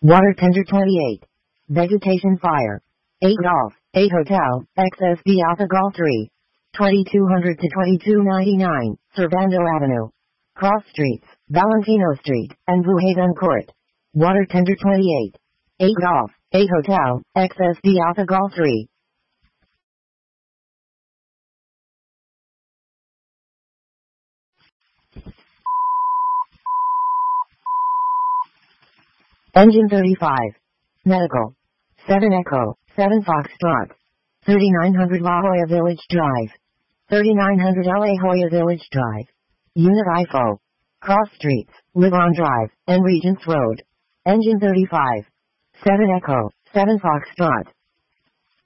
Water tender 28. Vegetation fire. 8 Golf, 8 Hotel, XSB Alpha Golf 3. 2200 to 2299, Servando Avenue. Cross Streets, Valentino Street, and Blue Haven Court. Water tender 28. 8 Golf, 8 Hotel, XSB Alpha Golf 3. Engine 35. Medical. 7 Echo, 7 Foxtrot. 3900 La Jolla Village Drive. 3900 La Jolla Village Drive. Unit IFO. Cross Streets, Livon Drive, and Regents Road. Engine 35. 7 Echo, 7 Foxtrot.